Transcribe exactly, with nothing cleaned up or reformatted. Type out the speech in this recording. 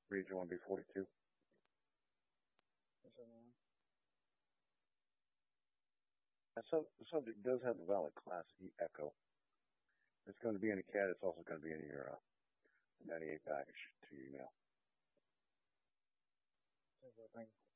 Region one B forty-two. Yes, sir, ma'am. The sub- the subject does have a valid Class E echo. It's going to be in the C A D. It's also going to be in your uh, ninety-eight package to your email. Yes, sir, thank you.